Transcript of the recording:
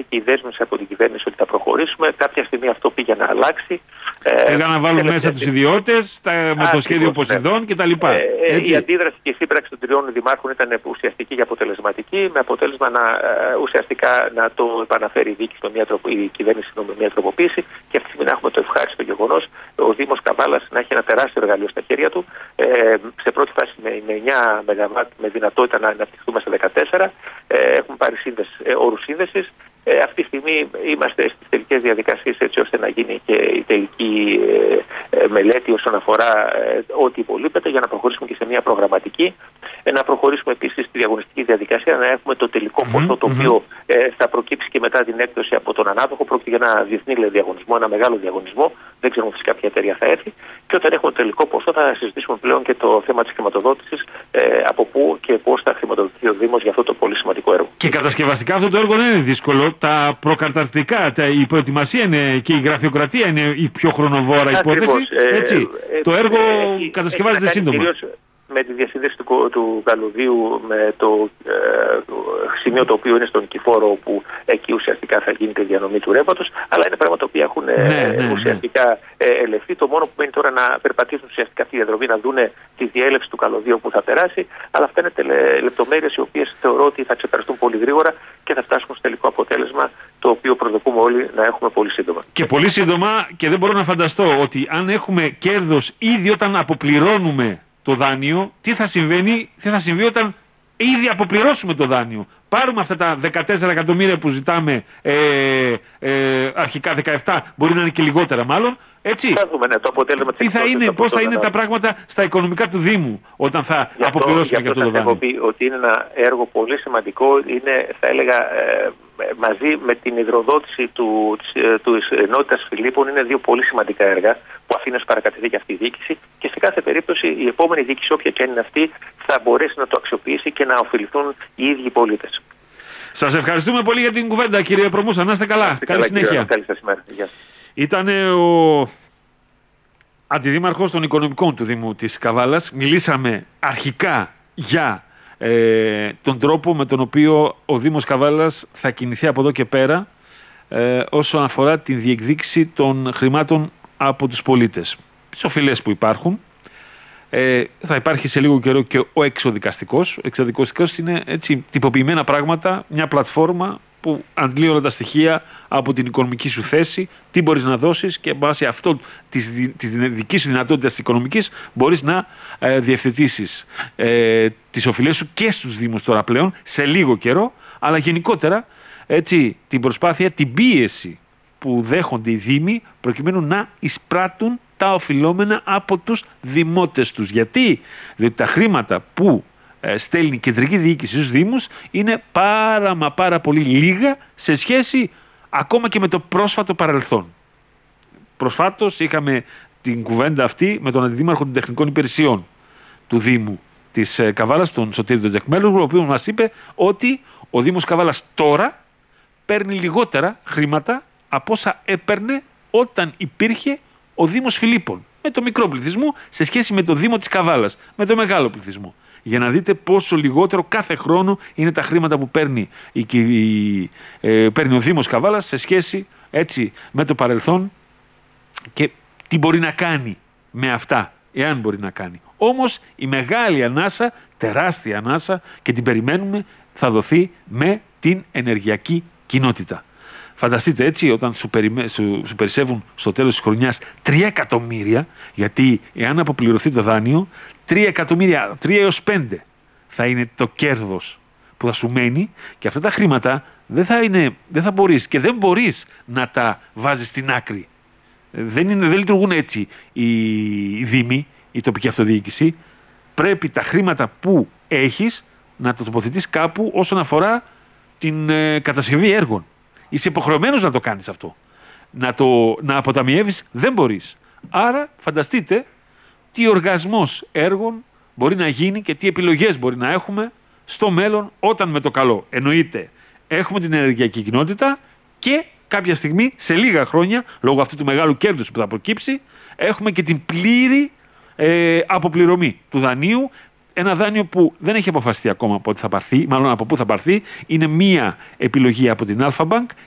και η δέσμευση από την κυβέρνηση ότι θα προχωρήσουμε. Κάποια στιγμή αυτό πήγε να αλλάξει. Πήγαν να βάλουν μέσα τους ιδιώτες με το σχέδιο Ποσειδών κτλ. Η αντίδραση και η σύμπραξη των τριών δημάρχων ήταν ουσιαστική και αποτελεσματική, με αποτέλεσμα ουσιαστικά να το επαναφέρει η κυβέρνηση με μια τροποποίηση. Και αυτή τη στιγμή να έχουμε το ευχάριστο γεγονός ο Δήμος Καβάλας να έχει ένα τεράστιο εργαλείο στα χέρια του. Σε πρώτη φάση με 9 ΜΒ με δυνατότητα να αναπτυχθούμε σε 14. Έχουμε πάρει όρους σύνδεσης. Αυτή τη στιγμή είμαστε στις τελικές διαδικασίες έτσι ώστε να γίνει και η τελική μελέτη όσον αφορά ό,τι υπολείπεται για να προχωρήσουμε και σε μια προγραμματική. Να προχωρήσουμε επίσης στη διαγωνιστική διαδικασία, να έχουμε το τελικό ποσό το οποίο θα προκύψει και μετά την έκδοση από τον ανάδοχο. Πρόκειται για ένα διεθνή διαγωνισμό, ένα μεγάλο διαγωνισμό. Δεν ξέρουμε φυσικά ποια εταιρεία θα έρθει. Και όταν έχουμε το τελικό ποσό θα συζητήσουμε πλέον και το θέμα της χρηματοδότησης, από πού και πώς θα χρηματοδοτηθεί ο Δήμος για αυτό το πολύ σημαντικό έργο. Και κατασκευαστικά αυτό το έργο δεν είναι δύσκολο. Τα προκαταρκτικά, η προετοιμασία είναι και η γραφειοκρατία είναι η πιο χρονοβόρα υπόθεση. Έτσι. Το έργο κατασκευάζεται σύντομα. Με τη διασύνδεση του καλωδίου με το σημείο το οποίο είναι στον Νικηφόρο, όπου εκεί ουσιαστικά θα γίνεται η διανομή του ρεύματος, αλλά είναι πράγματα που έχουν ουσιαστικά ελευθεί. Το μόνο που μένει τώρα να περπατήσουν ουσιαστικά αυτή η διαδρομή, να δούνε τη διέλευση του καλωδίου που θα περάσει, αλλά αυτά είναι λεπτομέρειες οι οποίες θεωρώ ότι θα ξεπεραστούν πολύ γρήγορα και θα φτάσουμε στο τελικό αποτέλεσμα, το οποίο προσδοκούμε όλοι να έχουμε πολύ σύντομα. Και πολύ σύντομα, και δεν μπορώ να φανταστώ ότι αν έχουμε κέρδος ήδη όταν αποπληρώνουμε το δάνειο, τι θα συμβεί όταν ήδη αποπληρώσουμε το δάνειο. Πάρουμε αυτά τα 14 εκατομμύρια που ζητάμε, αρχικά 17, μπορεί να είναι και λιγότερα μάλλον. Έτσι. Θα δούμε, το αποτέλεσμα. Πώς θα είναι τα πράγματα στα οικονομικά του Δήμου όταν θα αποπληρώσουμε και αυτό το δάνειο. Έχω πει ότι είναι ένα έργο πολύ σημαντικό. Είναι, θα έλεγα, μαζί με την υδροδότηση της ενότητας Φιλίππων, είναι δύο πολύ σημαντικά έργα που αφήνει ως παρακαταθήκη αυτή η διοίκηση. Και σε κάθε περίπτωση η επόμενη διοίκηση, όποια και αν είναι αυτή, θα μπορέσει να το αξιοποιήσει και να ωφεληθούν οι ίδιοι οι πολίτες. Σας ευχαριστούμε πολύ για την κουβέντα, κύριε Προμούσα. Να είστε καλά. Καλή συνέχεια. Καλή σας ημέρα. Ήταν ο αντιδήμαρχος των οικονομικών του Δήμου της Καβάλας. Μιλήσαμε αρχικά για τον τρόπο με τον οποίο ο Δήμος Καβάλας θα κινηθεί από εδώ και πέρα όσον αφορά την διεκδίκηση των χρημάτων από τους πολίτες. Τις οφειλές που υπάρχουν. Θα υπάρχει σε λίγο καιρό και ο εξοδικαστικός. Ο εξοδικαστικός είναι έτσι τυποποιημένα πράγματα, μια πλατφόρμα που αντλεί όλα τα στοιχεία από την οικονομική σου θέση, τι μπορείς να δώσεις και βάσει αυτό τη δική σου δυνατότητα οικονομικής μπορείς να διευθετήσεις τις οφειλές σου και στους Δήμους τώρα πλέον, σε λίγο καιρό, αλλά γενικότερα έτσι, την προσπάθεια, την πίεση που δέχονται οι Δήμοι προκειμένου να εισπράττουν τα οφειλόμενα από τους δημότες τους. Γιατί? Διότι τα χρήματα που στέλνει η κεντρική διοίκηση στους Δήμους είναι πάρα πολύ λίγα σε σχέση ακόμα και με το πρόσφατο παρελθόν. Προσφάτως είχαμε την κουβέντα αυτή με τον Αντιδήμαρχο των Τεχνικών Υπηρεσιών του Δήμου της Καβάλας, τον Σωτήρη τον Τζεκμέλογλου, ο οποίος μας είπε ότι ο Δήμος Καβάλας τώρα παίρνει λιγότερα χρήματα από όσα έπαιρνε όταν υπήρχε ο Δήμος Φιλίππων. Με το μικρό πληθυσμό σε σχέση με το Δήμο της Καβάλας, με το μεγάλο πληθυσμό. Για να δείτε πόσο λιγότερο κάθε χρόνο είναι τα χρήματα που παίρνει ο Δήμος Καβάλας σε σχέση έτσι, με το παρελθόν και τι μπορεί να κάνει με αυτά, εάν μπορεί να κάνει. Όμως η μεγάλη ανάσα, τεράστια ανάσα και την περιμένουμε, θα δοθεί με την ενεργειακή κοινότητα. Φανταστείτε έτσι, όταν σου περισσεύουν στο τέλος της χρονιάς 3 εκατομμύρια, γιατί εάν αποπληρωθεί το δάνειο, 3 εκατομμύρια, 3 έως 5 θα είναι το κέρδος που θα σου μένει και αυτά τα χρήματα δεν θα μπορείς και δεν μπορείς να τα βάζεις στην άκρη. Δεν λειτουργούν έτσι οι Δήμοι, η τοπική αυτοδιοίκηση. Πρέπει τα χρήματα που έχεις να το τοποθετείς κάπου όσον αφορά την κατασκευή έργων. Είσαι υποχρεωμένος να το κάνεις αυτό. Να αποταμιεύεις δεν μπορείς. Άρα φανταστείτε τι οργασμός έργων μπορεί να γίνει και τι επιλογές μπορεί να έχουμε στο μέλλον όταν με το καλό. Εννοείται έχουμε την ενεργειακή κοινότητα και κάποια στιγμή σε λίγα χρόνια λόγω αυτού του μεγάλου κέρδους που θα προκύψει έχουμε και την πλήρη αποπληρωμή του δανείου. Ένα δάνειο που δεν έχει αποφασιστεί ακόμα από ό,τι θα πάρθει, μάλλον από πού θα πάρθει. Είναι μία επιλογή από την Alpha Bank